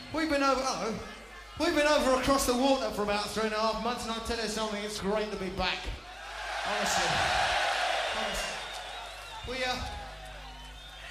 We've been over. Oh, we've been over across the water for about 3.5 months, and I tell you something, it's great to be back. Honestly. We